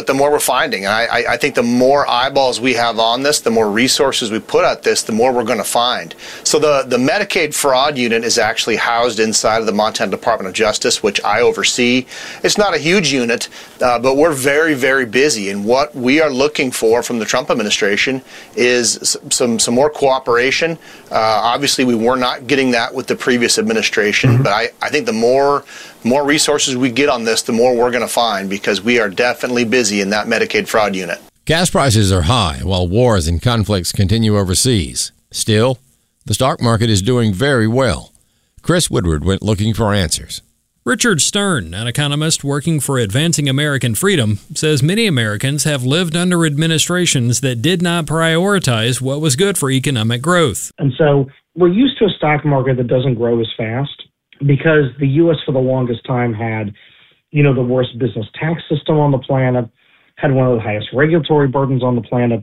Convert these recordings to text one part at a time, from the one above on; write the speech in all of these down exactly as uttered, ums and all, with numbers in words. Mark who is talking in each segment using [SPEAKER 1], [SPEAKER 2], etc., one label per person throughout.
[SPEAKER 1] the more we're finding. And I, I think the more eyeballs we have on this, the more resources we put at this, the more we're going to find. So the, the Medicaid fraud unit is actually housed inside of the Montana Department of Justice, which I oversee. It's not a huge unit, uh, but we're very, very busy. And what we are looking for from the Trump administration is some, some more cooperation. Uh, obviously, we were not getting that with the previous administration, mm-hmm. but I, I think the more more resources we get on this, the more we're going to find, because we are definitely busy in that Medicaid fraud unit.
[SPEAKER 2] Gas prices are high while wars and conflicts continue overseas. Still, the stock market is doing very well. Chris Woodward went looking for answers.
[SPEAKER 3] Richard Stern, an economist working for Advancing American Freedom, says many Americans have lived under administrations that did not prioritize what was good for economic growth.
[SPEAKER 4] And so we're used to a stock market that doesn't grow as fast, because the U S for the longest time had, you know, the worst business tax system on the planet, had one of the highest regulatory burdens on the planet.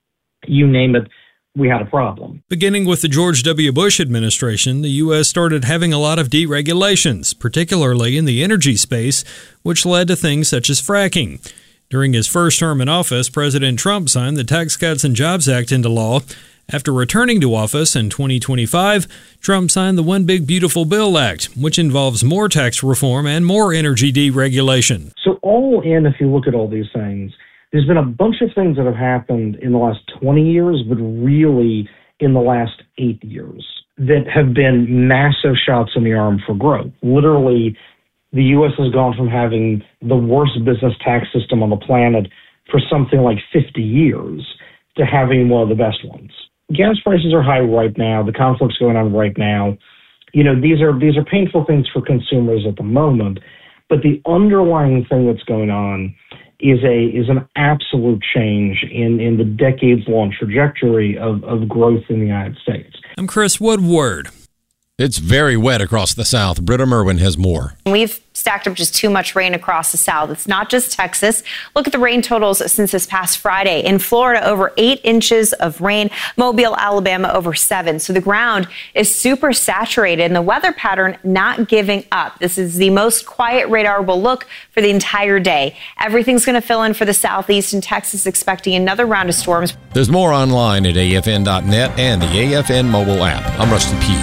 [SPEAKER 4] You name it, we had a problem.
[SPEAKER 3] Beginning with the George W. Bush administration, the U S started having a lot of deregulations, particularly in the energy space, which led to things such as fracking. During his first term in office, President Trump signed the Tax Cuts and Jobs Act into law. After returning to office in twenty twenty-five, Trump signed the One Big Beautiful Bill Act, which involves more tax reform and more energy deregulation.
[SPEAKER 4] So all in, if you look at all these things, there's been a bunch of things that have happened in the last twenty years, but really in the last eight years that have been massive shots in the arm for growth. Literally, the U S has gone from having the worst business tax system on the planet for something like fifty years to having one of the best ones. Gas prices are high right now. The conflict's going on right now. You know, these are these are painful things for consumers at the moment, but the underlying thing that's going on is a is an absolute change in, in the decades-long trajectory of, of growth in the United States.
[SPEAKER 3] I'm Chris Woodward.
[SPEAKER 2] It's very wet across the South. Britta Merwin has more.
[SPEAKER 5] We've stacked up just too much rain across the South. It's not just Texas. Look at the rain totals since this past Friday. In Florida, over eight inches of rain. Mobile, Alabama, over seven. So the ground is super saturated and the weather pattern not giving up. This is the most quiet radar we'll look for the entire day. Everything's going to fill in for the Southeast, and Texas expecting another round of storms.
[SPEAKER 2] There's more online at A F N dot net and the A F N mobile app. I'm Rusty Pugh.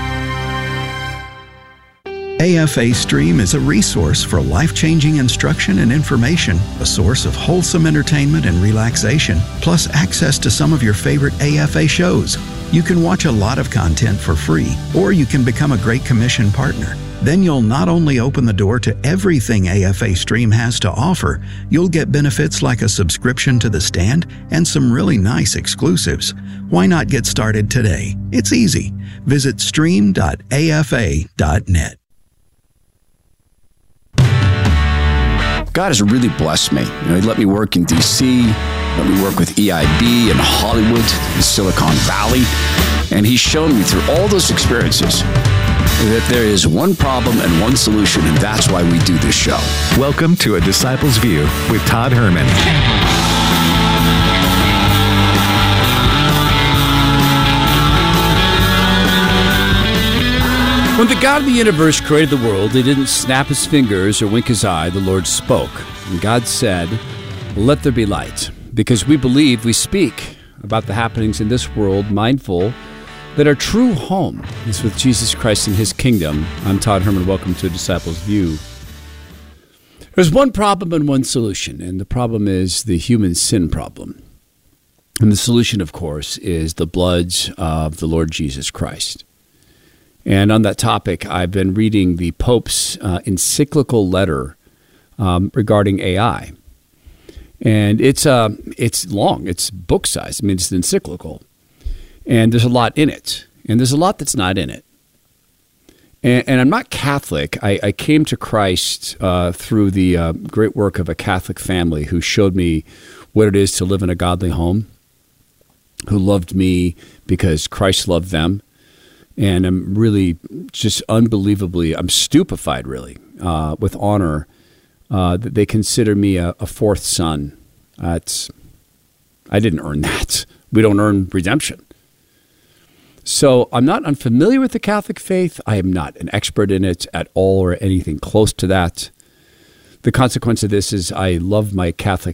[SPEAKER 6] A F A Stream is a resource for life-changing instruction and information, a source of wholesome entertainment and relaxation, plus access to some of your favorite A F A shows. You can watch a lot of content for free, or you can become a Great Commission partner. Then you'll not only open the door to everything A F A Stream has to offer, you'll get benefits like a subscription to The Stand and some really nice exclusives. Why not get started today? It's easy. Visit stream dot A F A dot net.
[SPEAKER 7] God has really blessed me. You know, he let me work in D C, let me work with E I B in Hollywood, in Silicon Valley, and he's shown me through all those experiences that there is one problem and one solution, and that's why we do this show.
[SPEAKER 8] Welcome to A Disciple's View with Todd Herman.
[SPEAKER 9] When the God of the universe created the world, he didn't snap his fingers or wink his eye. The Lord spoke. And God said, "Let there be light." Because we believe, we speak about the happenings in this world, mindful that our true home is with Jesus Christ and his kingdom. I'm Todd Herman. Welcome to A Disciple's View. There's one problem and one solution, and the problem is the human sin problem. And the solution, of course, is the blood of the Lord Jesus Christ. And on that topic, I've been reading the Pope's uh, encyclical letter um, regarding A I. And it's uh, it's long. It's book size. I mean, it's encyclical. And there's a lot in it. And there's a lot that's not in it. And, and I'm not Catholic. I, I came to Christ uh, through the uh, great work of a Catholic family who showed me what it is to live in a godly home, who loved me because Christ loved them. And I'm really just unbelievably, I'm stupefied really, uh, with honor uh, that they consider me a, a fourth son. Uh, it's, I didn't earn that. We don't earn redemption. So I'm not unfamiliar with the Catholic faith. I am not an expert in it at all or anything close to that. The consequence of this is I love my Catholic